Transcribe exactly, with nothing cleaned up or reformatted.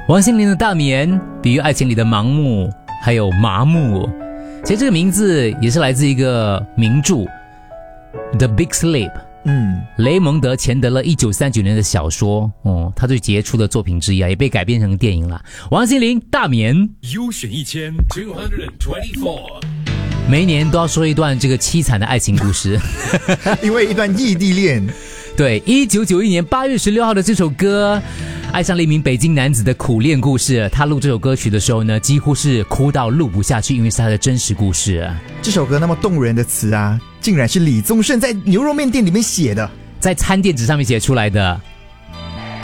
王心凌的大眠比喻爱情里的盲目还有麻木。其实这个名字也是来自一个名著 The Big Sleep， 嗯，雷蒙德钱德勒一九三九年的小说，哦，他最杰出的作品之一啊，也被改编成电影了。王心凌大眠， 优选一千 two hundred twenty-four， 每一年都要说一段这个凄惨的爱情故事， 因为一段异地恋。 对，一九九一年八月十六号的这首歌，爱上了一名北京男子的苦恋故事。他录这首歌曲的时候呢，几乎是哭到录不下去，因为是他的真实故事。 这首歌那么动人的词啊，竟然是李宗盛在牛肉面店里面写的， 在餐垫纸上面写出来的。